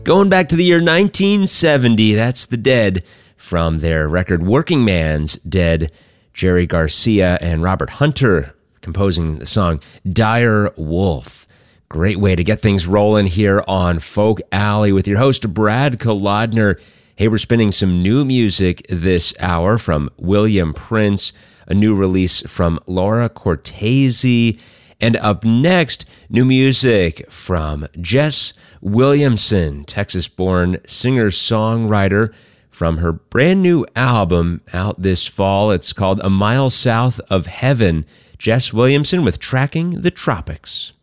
Going back to the year 1970, that's The Dead from their record Working Man's Dead. Jerry Garcia and Robert Hunter composing the song Dire Wolf. Great way to get things rolling here on Folk Alley with your host, Brad Kolodner. Hey, we're spinning some new music this hour from William Prince, a new release from Laura Cortese, and up next, new music from Jess Williamson, Texas-born singer-songwriter, from her brand new album out this fall. It's called A Mile South of Heaven. Jess Williamson with Tracking the Tropics.